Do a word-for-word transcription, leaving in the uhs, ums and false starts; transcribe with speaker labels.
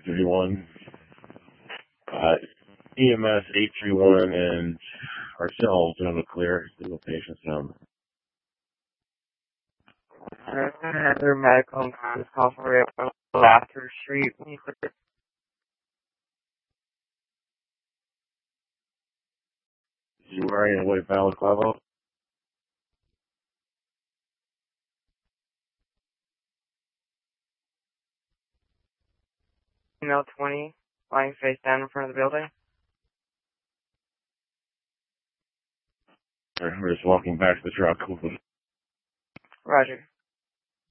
Speaker 1: thirty-one. Uh, E M S eight three one and ourselves on the clear. The patient's number.
Speaker 2: Another medical insurance call for you on Lather Street.
Speaker 1: Is he wearing a white balaclava?
Speaker 2: Email twenty, lying face down in front of the building.
Speaker 1: We're just walking back to the truck.
Speaker 2: Roger.